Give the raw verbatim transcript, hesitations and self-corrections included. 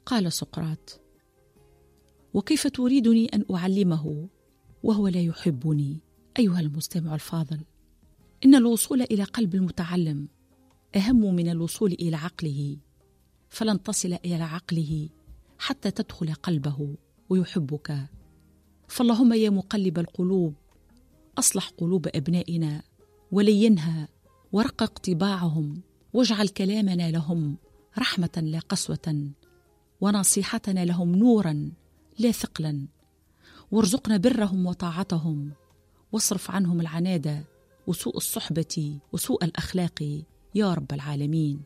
قال سقراط: وكيف تريدني أن أعلمه وهو لا يحبني؟ أيها المستمع الفاضل، إن الوصول إلى قلب المتعلم أهم من الوصول إلى عقله، فلن تصل إلى عقله حتى تدخل قلبه ويحبك. فاللهم يا مقلب القلوب أصلح قلوب أبنائنا ولينها ورقق طباعهم، واجعل كلامنا لهم رحمة لا قسوة، ونصيحتنا لهم نورا لا ثقلا، وارزقنا برهم وطاعتهم، واصرف عنهم العنادة وسوء الصحبة وسوء الأخلاق يا رب العالمين.